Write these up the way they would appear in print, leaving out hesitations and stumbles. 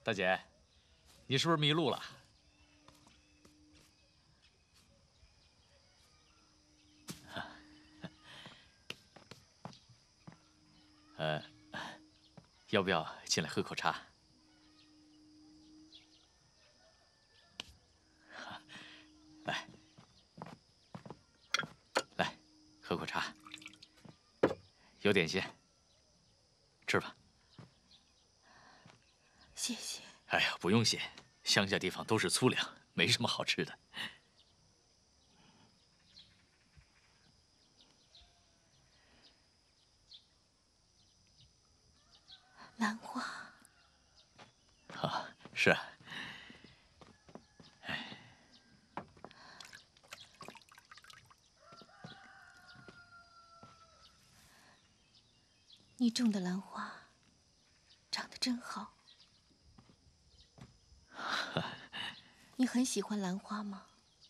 大姐，你是不是迷路了？要不要进来喝口茶？来，来，喝口茶，有点心，吃吧。 谢谢。 哎呀，不用谢，乡下地方都是粗粮，没什么好吃的。 兰花。 啊，是啊。 你种的兰花长得真好。你很喜欢兰花吗？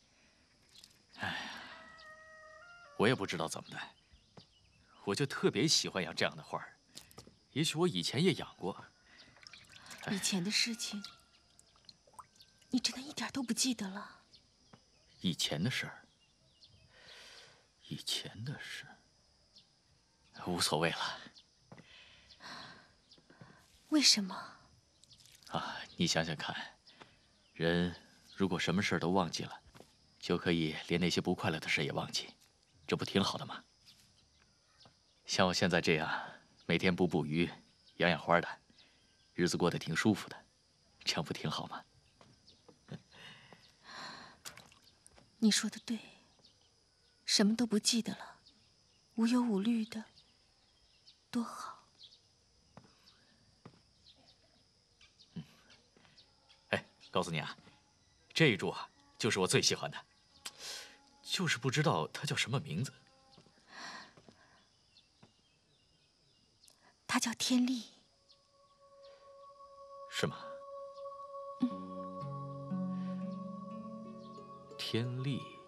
我也不知道怎么的，我就特别喜欢养这样的花儿。也许我以前也养过。 以前的事情，你真的一点都不记得了？ 以前的事儿，以前的事，无所谓了。 为什么？ 啊，你想想看，人如果什么事儿都忘记了，就可以连那些不快乐的事也忘记，这不挺好的吗？像我现在这样，每天捕捕鱼、养养花的，日子过得挺舒服的，这样不挺好吗？ 你说的对，什么都不记得了，无忧无虑的，多好。 哎，告诉你啊，这一株啊，就是我最喜欢的，就是不知道它叫什么名字。 它叫天丽。 是吗？天丽。